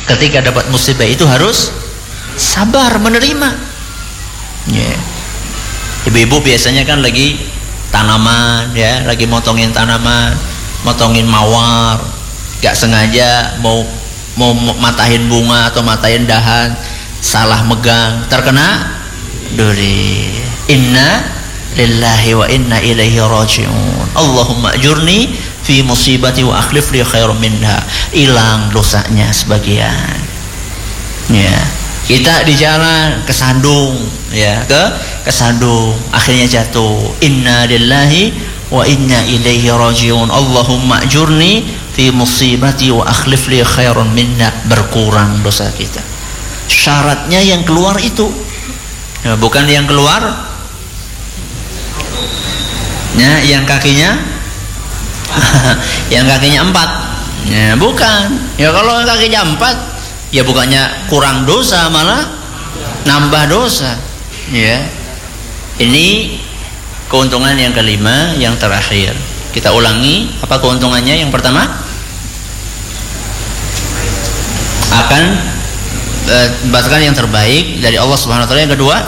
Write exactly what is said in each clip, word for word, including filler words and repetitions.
ketika dapat musibah itu harus sabar menerima. Yeah. Ibu-ibu biasanya kan lagi tanaman, ya, lagi motongin tanaman, motongin mawar, gak sengaja mau mau matahin bunga atau matahin dahan, salah megang, terkena duri. Inna lillahi wa inna ilaihi raji'un. Allahumma ajurni fi musibati wa akhlif li khairan minha. Hilang dosanya sebagian. Ya, kita di jalan kesandung, ya, ke kesandung, akhirnya jatuh. Inna lillahi wa inna ilaihi raji'un. Allahumma ajurni fi musibati wa akhlif li khairan minha. Berkurang dosa kita. Syaratnya yang keluar itu, ya, bukan yang keluar ya, yang kakinya yang kakinya empat, ya, bukan. Ya, kalau kakinya empat, ya bukannya kurang dosa, malah nambah dosa. Ya, ini keuntungan yang kelima, yang terakhir. Kita ulangi, apa keuntungannya? Yang pertama, akan eh, mendapatkan yang terbaik dari Allah Subhanahu wa taala. Yang kedua,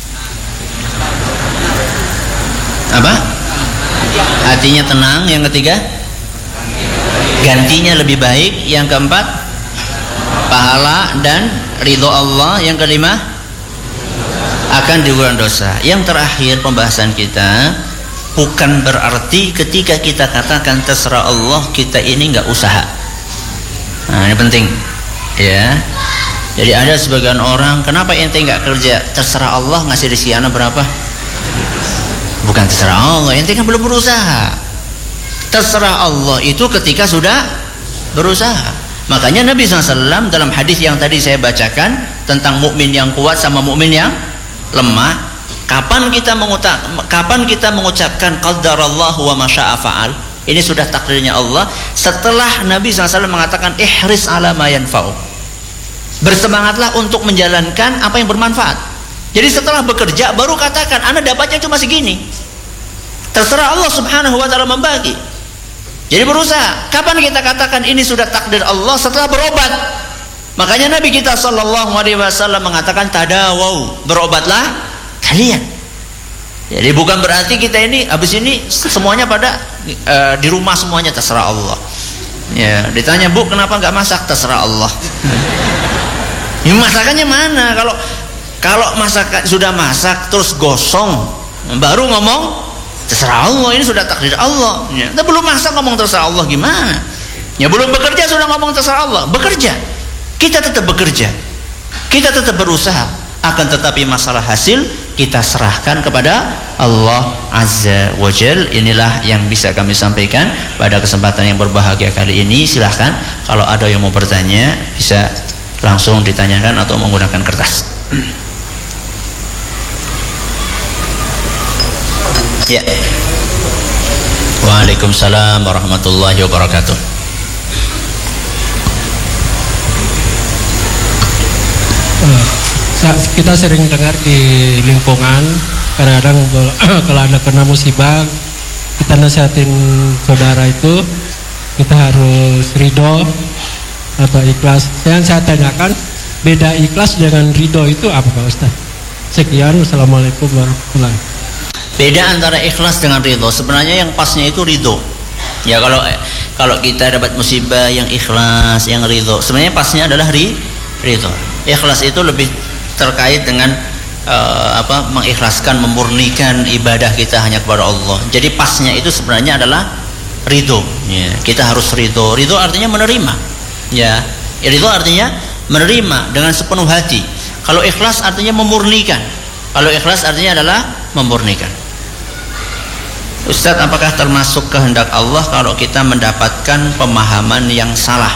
apa? Hatinya tenang. Yang ketiga, gantinya lebih baik. Yang keempat, pahala dan ridho Allah. Yang kelima, akan digugurkan dosa. Yang terakhir pembahasan kita, bukan berarti ketika kita katakan terserah Allah, kita ini nggak usaha. Nah, ini penting, ya. Jadi ada sebagian orang, kenapa ente nggak kerja? Terserah Allah, ngasih rezeki anak berapa? Bukan terserah Allah, ente kan belum berusaha. Terserah Allah itu ketika sudah berusaha. Makanya Nabi shallallahu alaihi wasallam dalam hadis yang tadi saya bacakan tentang mukmin yang kuat sama mukmin yang lemah, kapan kita mengucap, kapan kita mengucapkan qadarallahu wa masya'a fa'al? Ini sudah takdirnya Allah. Setelah Nabi shallallahu alaihi wasallam mengatakan ihris ala ma yanfa'u, bersemangatlah untuk menjalankan apa yang bermanfaat. Jadi setelah bekerja baru katakan Anda dapatnya cuma segini. Terserah Allah Subhanahu wa taala membagi. Jadi berusaha. Kapan kita katakan ini sudah takdir Allah? Setelah berobat. Makanya Nabi kita sallallahu alaihi wasallam mengatakan tadawau, berobatlah kalian. Jadi bukan berarti kita ini habis ini semuanya pada uh, di rumah semuanya terserah Allah. Ya, ditanya, "Bu, kenapa nggak masak?" Terserah Allah. Ya, masakannya mana? Kalau kalau masak sudah masak terus gosong baru ngomong terserah Allah, ini sudah takdir Allah. Ya, kita belum masak ngomong terserah Allah gimana? Ya, belum bekerja sudah ngomong terserah Allah. Bekerja, kita tetap bekerja, kita tetap berusaha, akan tetapi masalah hasil kita serahkan kepada Allah Azza wa Jal. Inilah yang bisa kami sampaikan pada kesempatan yang berbahagia kali ini. Silahkan kalau ada yang mau bertanya bisa langsung ditanyakan atau menggunakan kertas. Ya. Waalaikumsalam warahmatullahi wabarakatuh. Kita sering dengar di lingkungan, kadang-kadang kalau ada kena musibah, kita nasihatin saudara itu kita harus ridho atau ikhlas. Yang saya tanyakan, beda ikhlas dengan ridho itu apa Pak Ustaz? Sekian, wassalamualaikum warahmatullahi wabarakatuh. Beda antara ikhlas dengan ridho, sebenarnya yang pasnya itu ridho. Ya, kalau kalau kita dapat musibah yang ikhlas, yang ridho, sebenarnya pasnya adalah ri, ridho. Ikhlas itu lebih terkait dengan uh, apa mengikhlaskan, memurnikan ibadah kita hanya kepada Allah. Jadi pasnya itu sebenarnya adalah ridho. Ya, kita harus ridho. Ridho artinya menerima. Ya, ridho artinya menerima dengan sepenuh hati. Kalau ikhlas artinya memurnikan. Kalau ikhlas artinya adalah memurnikan. Ustadz, apakah termasuk kehendak Allah kalau kita mendapatkan pemahaman yang salah?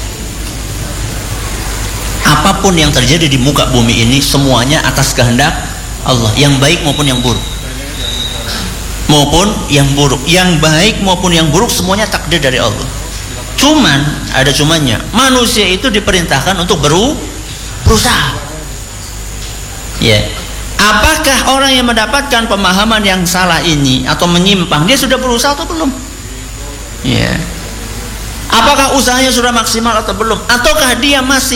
Apapun yang terjadi di muka bumi ini semuanya atas kehendak Allah, yang baik maupun yang buruk. Maupun yang buruk, yang baik maupun yang buruk semuanya takdir dari Allah. Cuman ada cumannya, manusia itu diperintahkan untuk beru, berusaha. Ya. Yeah. Apakah orang yang mendapatkan pemahaman yang salah ini atau menyimpang, dia sudah berusaha atau belum? Ya. Apakah usahanya sudah maksimal atau belum? Ataukah dia masih